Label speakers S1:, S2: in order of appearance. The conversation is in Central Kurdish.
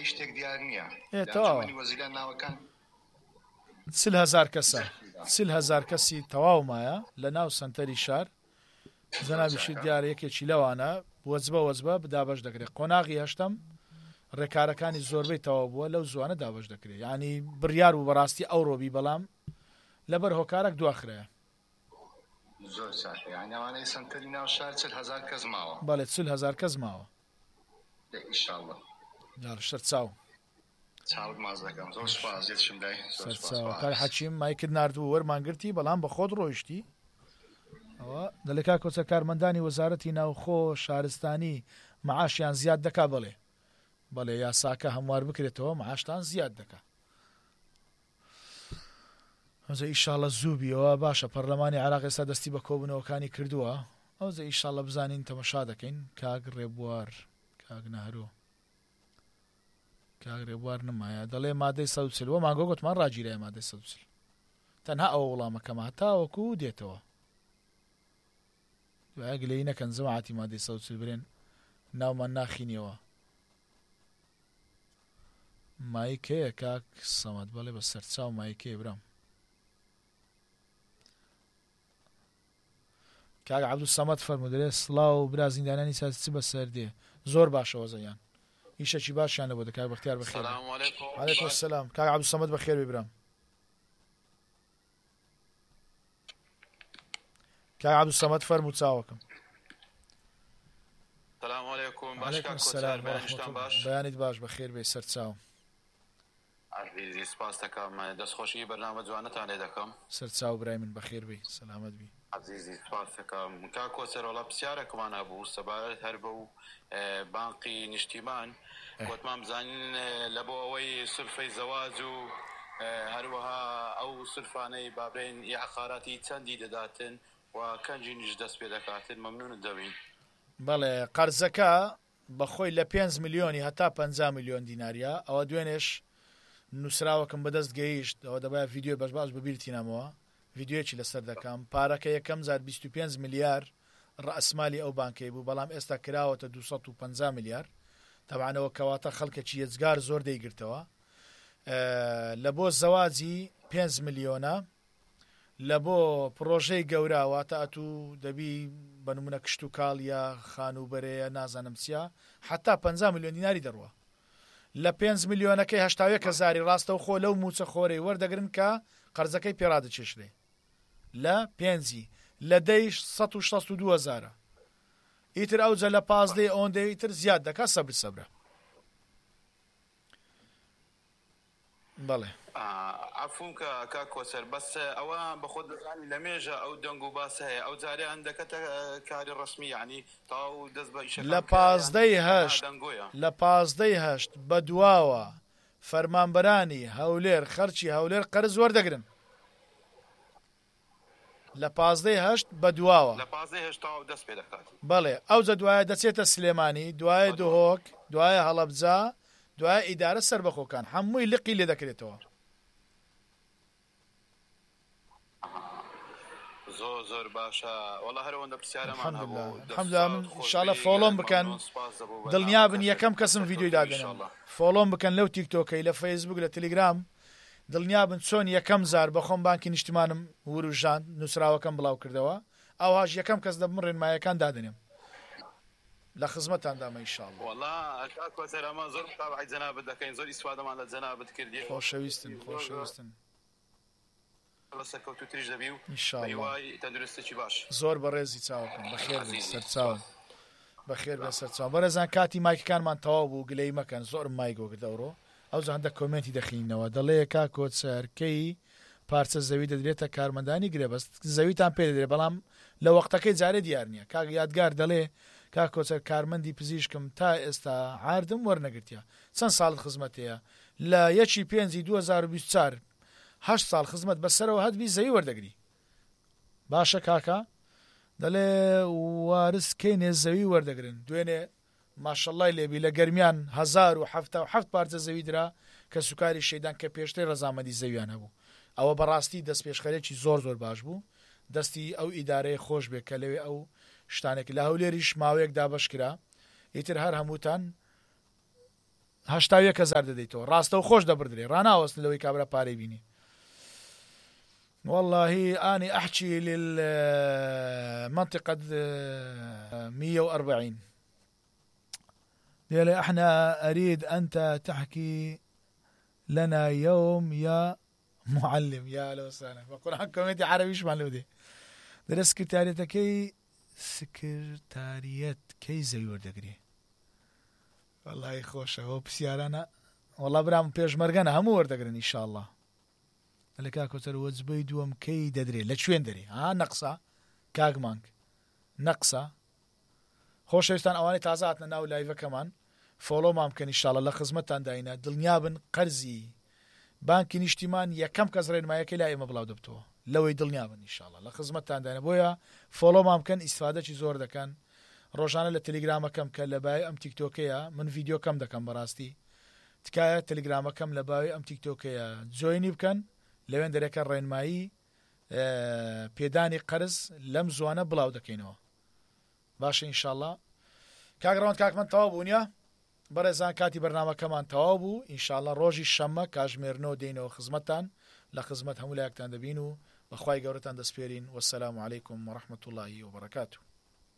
S1: شتێک دیار نییە وەزیران ناوەکان
S2: 40,000 کەسە 40,000 کەسی تەواومایە لە ناو سنتەری شار جەنابیشی دیارە یەکێکی لەوانە وەجبە دابەش دەکرێت قۆناغی هەشتم ڕێکارەکانی زۆربەی تەواو بووە لەو زوانە دابەش دەکرێت ینی بڕیار و بەڕاستی ئەو ڕۆبی بەڵام لەبەر هۆکارێک دواخرەیە
S1: زۆر یانەوانەی سنتەری ناو شار 40,000 کەس ماوە
S2: بەڵێ 40,000 کەس ماوە
S1: ئینشاءالله
S2: شەر چاو
S1: چاوت ماز دەکەم زۆر سوپاس یەتشمدای
S2: کار حەچیم مایکرد نردوو وەرمانگرتی بەڵام بە خۆت ڕۆیشتی ئەوە دەلێکا کۆچە کارمەندانی وەزارەتی ناوخۆ شارستانی معاشیان زیاد دەکا بەڵێ یاساکە هەموار بکرێتەوە معاشتان زیاد دەکا ئەوزە ئیشاڵە زووبیەوە باشە پەرلەمانی عێراق ئێستا دەستی بە کۆبوونەوەکانی کردووە ئەوزە ئیشاڵە بزانین تەمەشا دەکەین کاک ڕێبوار کاک نەهرۆ کاک ڕێبوار نمایە دەڵێ مادەی 140 وە ماگۆ گوتمان ڕاگیرای مادەی 140 تەنها ئەوە وەڵامەکەمە تاوەکو دێتەوە دوایە گلەی نەکەن زەماعەتی مادەی 140 برێن ناومان ناخینیەوە مایکەیە کاک سەمەد بەڵێ بە سەرچاو مایکەیە برام کاک عەبدولسەمەد فەرموودەرێ سڵاو برا زیندانانی سیاسی بەسەر دێ زۆر باشەوە زەیان ئیشەکی باشیان لەبۆ دەکات بەختیار بەخێر عەلەیکوم سەلام کاک عەبدولسەمەد بەخێر بێ برام کاک عەبدولسەمەد فەرموو چاوەکەم
S3: سلام علیکم
S2: عەلەیکوم سەلام بەیانیت باش بەخێر بێ سەرچاو
S3: عزیزی سپاس دەکەم دەستخۆشی بەرنامە جوانەتان لێ دەکەم
S2: سەرچاو برای من بەخێر بێ سەلامەت بی
S3: عزیزی سپاس دەکەم کا کۆسەرۆڵە پرسیارێکمان هەبوو سەبارەت هەر بە و بانقی نیشتیمان گوتمان بزانین لە بۆ ئەوەی سلفەی زەواج و هەروەها ئەو سلفانەی بابرین عقاراتی چەندی دەداتن و کەنجینیش دەست پێ دەکاتن مەمنونت دەبین
S2: بەڵێ قەرزەکە بەخۆی لە 5 میلیۆنی هەتا 50 میلیۆن دیناریە ئەوە دوێنێش نووسراوەکەم بەدەست گەیشت ئەوە دەبای ڤیددیۆ بەش ببیرتی نامەوە ڤیددیۆکی لەسەر دەکەم پارەکە یەکەم 25 میلیار ڕئەسمالی ئەو بانکەی بوو بەڵام ئێستا کراوەتە 250 میلیار تەبعانەوە کەواتە خەڵکێکی یەجگار زۆر دەیگرتەوە لە بۆ زەواجی 5 میلیۆنە لە بۆ پرۆژەی گەوراواتە ئەتوو دەبی بەنمونە کشت و کاڵ یا خانوبەرەیە نازانم چیا حتا 50 میلیۆن دیناری دەڕوە لە 5 میلیۆنەکەی هەشتاوێک هەزاری ڕاستە و خۆ لەو موچە خۆرەی وەردەگرن کە قەرزەکەی پێڕادەچێشرێ لە 5 لە دەیش 162,000 ئیتر ئەوجە لە 15 ئەوەندەی ئیتر زیاد دەکات سەبرە بەڵێ
S3: عفوم کە کۆسەر بەس ئەوە بەخۆت دەزانی لە مێژە ئەو دەنگ و باسە هەیە ئەو جاریان دەکەتە کاری ڕسمی ینی تاو دەست بە ئیشە
S2: لە 15 بە دواوە فەرمانبەرانی هەولێر خەرچی هەولێر قەرز وەردەگرن لە 15 بە دواوە
S3: لە 15 دەست پێ دەکات
S2: بەڵێ ئەوجە دوایە دەچێتە سلێمانی دوایە دهۆک دوایە هەڵەبجا دوایە ئیدارە سەربەخۆکان هەمووی لقی لێ دەکرێتەوە
S3: زۆر باشە وەڵا هەرەوەندە پرسیارەمان هەبوو
S2: حەمدا من ئینشاڵە فۆڵۆم بکەن دڵنیابن یەکەم کەسم ڤیدیۆی دادێنم فۆڵۆم بکەن لەو تیکتۆکەی لە فەیسبوک لە تەلێگرام دڵنیابن چۆن یەکەم زار بەخۆم بانکی نیشتیمانم وروژان نووسراوەکەم بڵاو کردەوە ئەوهاش یەکەم کەس دەبم ڕێنمایەکان دادنێم لە خزمەتاندامە ئینشاڵڵا
S3: وەڵا کۆسەرەمە زۆر تابعی جەنابەت دەکەین زۆر ئیسفادەمان لە جەنابەت کردی
S2: خۆشەویستن
S3: سەرکەوتو تریش دەبی و ئینشاڵڵا تەندروستێکی باش
S2: زۆر بەڕێزی چاوەکەم بەخێر سەرچاوم بەخێر بە سەرچاو بەرەزان کاتی مایکەکانمان تەواو بوو گلەی مەکەن زۆر مایگۆ گردەوڕۆ ئەو هەندە کۆمنتی دەخینەوە دەڵێ کا کۆچەرکەی پارچە زەوی دەدرێتە کارمەندانی گرێبەست زەویتان پێ دەدرێت بەڵام لە وەختەکەی جارێ دیار نییە کاک یادگار دەڵێ کا کۆچەر کارمەندی پزیشکم تا ئێستا عاردم وەرنەگرتیا چەند ساڵ خزمەتەیە لە 1/5/2024 8 ساڵ خزمەت بەسەرەوە هەتبی زەوی وەردەگری باشە کاکە دەڵێ وارس کەینێ زەوی وەردەگرن دوێنێ ماشەڵای لێبی لە گەرمیان 1077 پارچە زەوی درا کە سوکاری شەیدان کە پێشتەی ڕەزامەندی زەویان هەبوو ئەوە بەڕاستی دەست پێشخەرێکی زۆر باش بوو دەستی ئەو ئیدارەیە خۆش بێ کە لەوێ ئەو شتانێک لە هەولێریش ماوەیەک دابەش کرا ئیتر هەر هەمووتان هەشتا دەدەیتەوە ڕاستە و خۆش دەبردرێ ڕناوەست لەوەی کابرا پارەی بینی والله أنا أحكي للمنطقة 140 يا احنا أريد أنت تحكي لنا يوم يا معلم يا لو سنة بقول عنكم أنت عربي إيش معلومة دي درس سكرتارية كي زيور دقري والله خوش هو بسيارنا والله برام بيش مرقنا هم وردقرن إن شاء الله لە کاکۆتەر وەجبەی دووەم کەی دەدرێت لە کوێن دەرێ نەقسە کاک مانگ نەقسە خۆشەویستان ئەوانەی تازە هاتنە ناو لایڤەکەمان فۆلۆمان بکەن ئینشاڵڵا لە خزمەتتان داینە دڵنیابن قەرزی بانکی نیشتیمان یەکەم کەس ڕێنمایەکەی لا ئێمە بڵاو دەبتەوە لەوەی دڵنیابن ئینشاڵڵا لە خزمەتتان داینە بۆیە فۆلۆمان بکەن ئیسفادەی زۆر دەکەن ڕۆژانە لە تەلیگرامەکەم کە لە بای ئەم تیکتۆکەیە من ڤیدیۆ کەم دەکەم بەڕاستی تکایە تەلیگرامەکەم لە باوی ئەم تیکتۆکەیە جۆینی بکەن لەوێن دەرەکە ڕێنمایی پێدانی قەرز لەم زوانە بڵاو دەکەینەوە باشە ئینشاءڵڵا کاگڕەوەند کاکمەند تەواو بوونیە بەڕێزان کاتی بەرنامەکەمان تەواو بوو ئینشاءڵڵا ڕۆژی شەممە کاژمێرنەوە دێنەوە خزمەتتان لە خزمەت هەموو لایەکتان دەبین و بەخوای گەورەتان دەسپێرین وەسەلام عەلەیکم وەڕەحمەتوڵڵاهی وبەرەکاتوه